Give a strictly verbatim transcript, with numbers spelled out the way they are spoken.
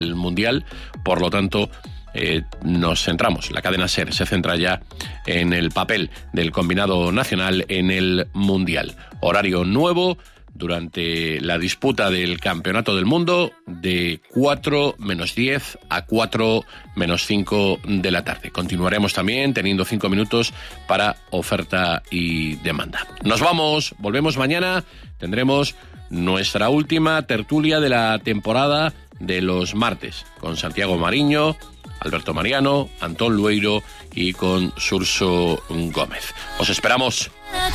el Mundial, por lo tanto eh, nos centramos, la cadena SER se centra ya en el papel del combinado nacional en el Mundial. Horario nuevo durante la disputa del Campeonato del Mundo de cuatro menos diez a cuatro menos cinco de la tarde. Continuaremos también teniendo cinco minutos para oferta y demanda. Nos vamos, volvemos mañana, tendremos nuestra última tertulia de la temporada de los martes, con Santiago Mariño, Alberto Mariano, Antón Lueiro y con Surso Gómez. Os esperamos.